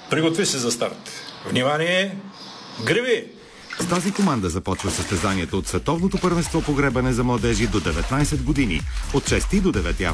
Приготви се за старт. Внимание! Греби! С тази команда започва състезанието от Световното първенство по гребане за младежи до 19 години. От 6 до 9